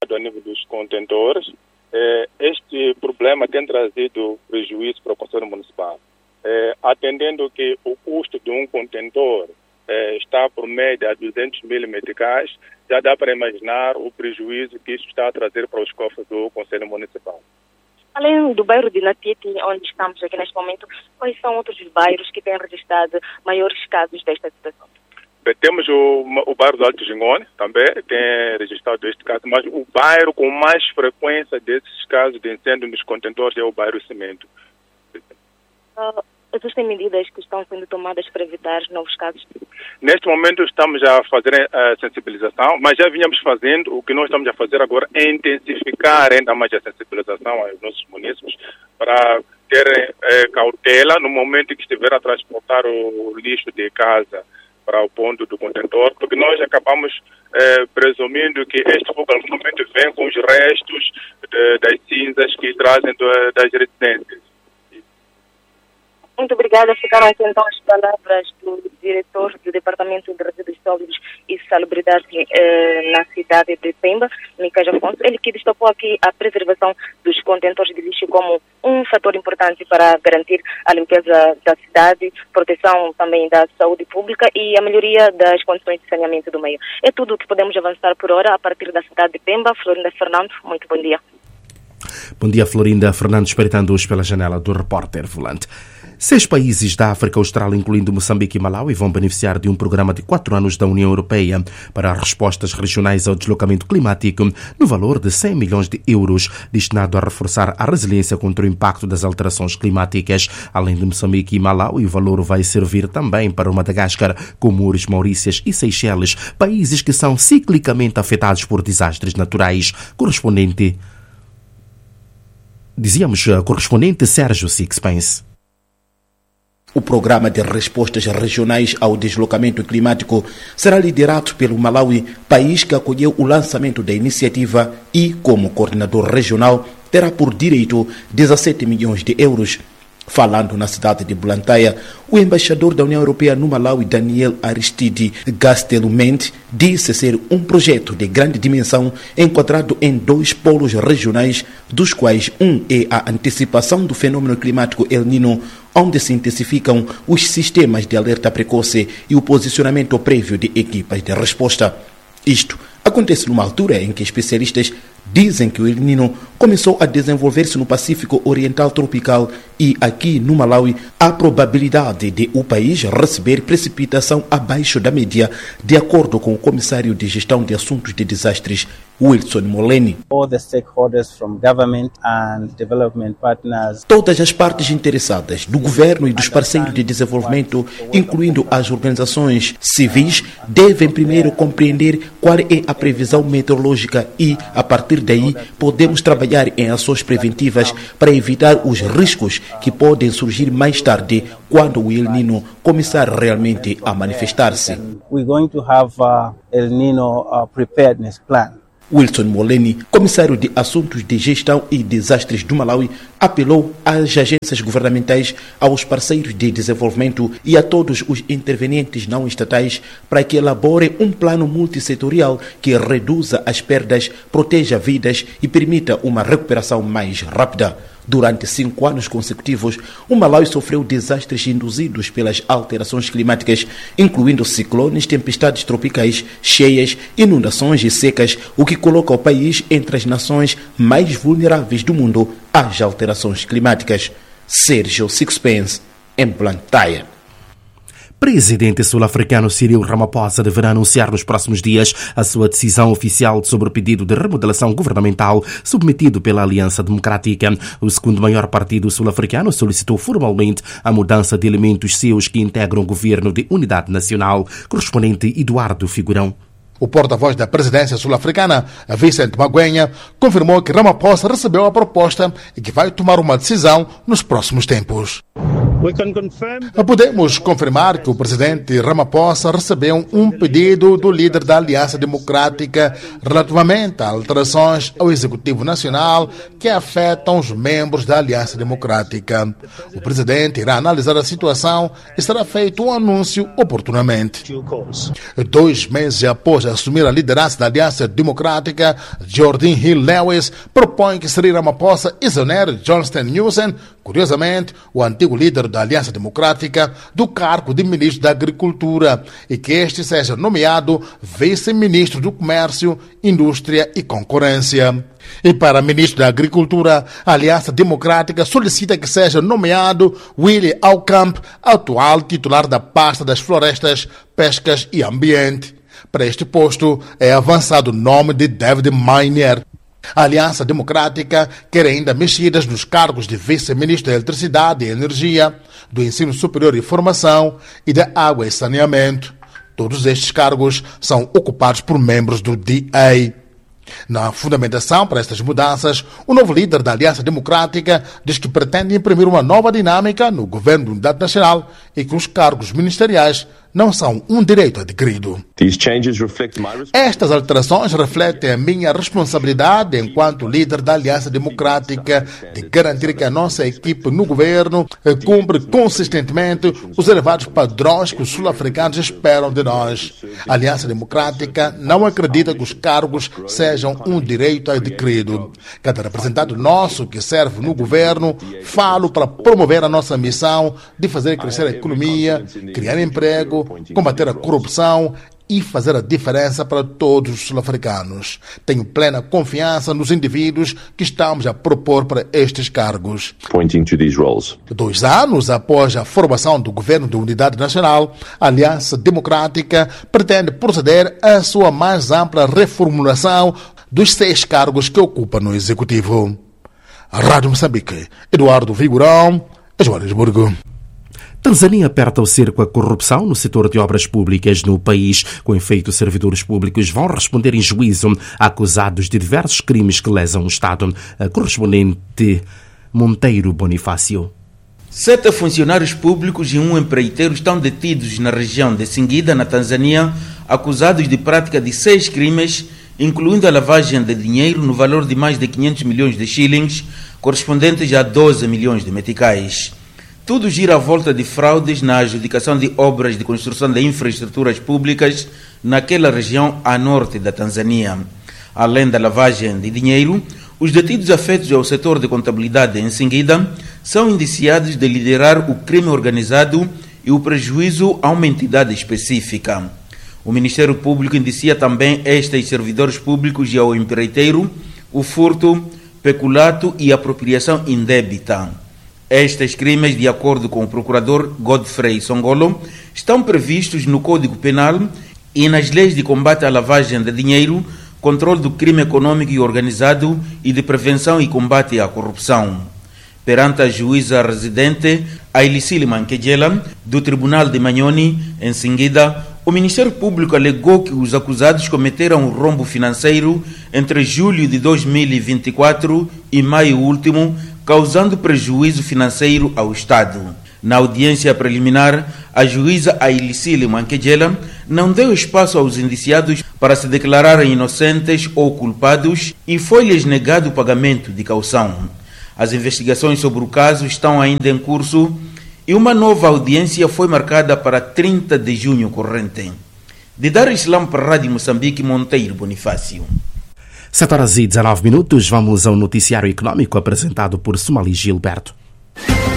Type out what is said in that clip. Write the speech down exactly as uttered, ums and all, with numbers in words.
verificado a nível dos contentores, eh, este problema tem trazido prejuízo para o Conselho Municipal. Eh, atendendo que o custo de um contentor eh, está por média a duzentos mil meticais, já dá para imaginar o prejuízo que isso está a trazer para os cofres do Conselho Municipal. Além do bairro de Natiti, onde estamos aqui neste momento, quais são outros bairros que têm registrado maiores casos desta situação? Bem, temos o, o bairro do Alto Gingone, também tem registrado este caso, mas o bairro com mais frequência desses casos de incêndio nos contentores é o bairro Cimento. Uh, existem medidas que estão sendo tomadas para evitar novos casos? Neste momento estamos a fazer a sensibilização, mas já vinhamos fazendo. O que nós estamos a fazer agora é intensificar ainda mais a sensibilização aos nossos munícipes para terem eh, cautela no momento que estiver a transportar o lixo de casa para o ponto do contentor, porque nós acabamos eh, presumindo que este fogo em algum momento vem com os restos de, das cinzas que trazem do, das residências. Muito obrigada. Ficaram aqui então as palavras do diretor do Departamento de Resíduos Sólidos e Salubridade eh, na cidade de Pemba, Micael Afonso. Ele que destacou aqui a preservação dos contentores de lixo como um fator importante para garantir a limpeza da cidade, proteção também da saúde pública e a melhoria das condições de saneamento do meio. É tudo o que podemos avançar por hora a partir da cidade de Pemba. Florinda Fernando, muito bom dia. Bom dia, Florinda Fernando, espreitando-os pela janela do Repórter Volante. Seis países da África Austral, incluindo Moçambique e Malawi, vão beneficiar de um programa de quatro anos da União Europeia para respostas regionais ao deslocamento climático, no valor de cem milhões de euros, destinado a reforçar a resiliência contra o impacto das alterações climáticas. Além de Moçambique e Malawi, o valor vai servir também para o Madagascar, Comores, Maurícias e Seychelles, países que são ciclicamente afetados por desastres naturais. Correspondente, dizíamos, correspondente Sérgio Sixpence. O programa de respostas regionais ao deslocamento climático será liderado pelo Malawi, país que acolheu o lançamento da iniciativa e, como coordenador regional, terá por direito dezessete milhões de euros. Falando na cidade de Blantyre, o embaixador da União Europeia no Malawi, Daniel Aristide Gastelumend, disse ser um projeto de grande dimensão enquadrado em dois polos regionais, dos quais um é a antecipação do fenômeno climático El Niño, onde se intensificam os sistemas de alerta precoce e o posicionamento prévio de equipas de resposta. Isto acontece numa altura em que especialistas dizem que o El Niño começou a desenvolver-se no Pacífico Oriental Tropical e aqui no Malawi há probabilidade de o país receber precipitação abaixo da média, de acordo com o comissário de Gestão de Assuntos de Desastres, Wilson Moleni. All the stakeholders from government and development partners. Todas as partes interessadas, do governo e dos parceiros de desenvolvimento, incluindo as organizações civis, devem primeiro compreender qual é a previsão meteorológica e, a partir daí, podemos trabalhar em ações preventivas para evitar os riscos que podem surgir mais tarde, quando o El Niño começar realmente a manifestar-se. We're going to have a El Niño uh, preparedness plan. Wilson Moleni, comissário de Assuntos de Gestão e Desastres do Malawi, apelou às agências governamentais, aos parceiros de desenvolvimento e a todos os intervenientes não estatais para que elaborem um plano multissetorial que reduza as perdas, proteja vidas e permita uma recuperação mais rápida. Durante cinco anos consecutivos, o Malawi sofreu desastres induzidos pelas alterações climáticas, incluindo ciclones, tempestades tropicais, cheias, inundações e secas, o que coloca o país entre as nações mais vulneráveis do mundo às alterações climáticas. Sérgio Sixpence, em Blantyre. Presidente sul-africano Cyril Ramaphosa deverá anunciar nos próximos dias a sua decisão oficial sobre o pedido de remodelação governamental submetido pela Aliança Democrática. O segundo maior partido sul-africano solicitou formalmente a mudança de elementos seus que integram o governo de unidade nacional. Correspondente Eduardo Figurão. O porta-voz da presidência sul-africana, Vincent Magwenha, confirmou que Ramaphosa recebeu a proposta e que vai tomar uma decisão nos próximos tempos. Podemos confirmar que o presidente Ramaphosa recebeu um pedido do líder da Aliança Democrática relativamente a alterações ao Executivo Nacional que afetam os membros da Aliança Democrática. O presidente irá analisar a situação e será feito um anúncio oportunamente. Dois meses após assumir a liderança da Aliança Democrática, Jordan Hill Lewis propõe que Cyril Ramaphosa exonere Johnston Newsom, curiosamente, o antigo líder da Aliança Democrática, do cargo de ministro da Agricultura e que este seja nomeado vice-ministro do Comércio, Indústria e Concorrência. E para ministro da Agricultura, a Aliança Democrática solicita que seja nomeado Willie Alcamp, atual titular da pasta das Florestas, Pescas e Ambiente. Para este posto é avançado o nome de David Miner. A Aliança Democrática quer ainda mexidas nos cargos de vice-ministro da Eletricidade e Energia, do Ensino Superior e Formação e da Água e Saneamento. Todos estes cargos são ocupados por membros do D A. Na fundamentação para estas mudanças, o novo líder da Aliança Democrática diz que pretende imprimir uma nova dinâmica no governo de unidade nacional e que os cargos ministeriais não são um direito adquirido. Estas alterações refletem a minha responsabilidade enquanto líder da Aliança Democrática de garantir que a nossa equipe no governo cumpre consistentemente os elevados padrões que os sul-africanos esperam de nós. A Aliança Democrática não acredita que os cargos sejam um direito adquirido. Cada representante nosso que serve no governo fala para promover a nossa missão de fazer crescer a economia, criar emprego, combater a corrupção e fazer a diferença para todos os sul-africanos. Tenho plena confiança nos indivíduos que estamos a propor para estes cargos. Pointing to these roles. Dois anos após a formação do Governo de Unidade Nacional, a Aliança Democrática pretende proceder à sua mais ampla reformulação dos seis cargos que ocupa no Executivo. A Rádio Moçambique, Eduardo Vigorão, Joanesburgo. Tanzânia aperta o cerco à corrupção no setor de obras públicas no país. Com efeito, servidores públicos vão responder em juízo acusados de diversos crimes que lesam o Estado. A correspondente Monteiro Bonifácio. Sete funcionários públicos e um empreiteiro estão detidos na região de Singida, na Tanzânia, acusados de prática de seis crimes, incluindo a lavagem de dinheiro no valor de mais de quinhentos milhões de shillings, correspondentes a doze milhões de meticais. Tudo gira à volta de fraudes na adjudicação de obras de construção de infraestruturas públicas naquela região a norte da Tanzânia. Além da lavagem de dinheiro, os detidos afetos ao setor de contabilidade em Singida são indiciados de liderar o crime organizado e o prejuízo a uma entidade específica. O Ministério Público indicia também estes servidores públicos e ao empreiteiro o furto, peculato e apropriação indébita. Estes crimes, de acordo com o procurador Godfrey Songolo, estão previstos no Código Penal e nas leis de combate à lavagem de dinheiro, controle do crime econômico e organizado e de prevenção e combate à corrupção. Perante a juíza residente Ailicile Manquejela, do Tribunal de Manyoni, em Singida, o Ministério Público alegou que os acusados cometeram um rombo financeiro entre julho de dois mil e vinte e quatro e maio último, causando prejuízo financeiro ao Estado. Na audiência preliminar, a juíza Ailicile Manquejela não deu espaço aos indiciados para se declararem inocentes ou culpados e foi-lhes negado o pagamento de caução. As investigações sobre o caso estão ainda em curso e uma nova audiência foi marcada para trinta de junho corrente. De Dar Islam para a Rádio Moçambique, Monteiro Bonifácio. sete horas e dezenove minutos, vamos ao noticiário econômico apresentado por Somali Gilberto.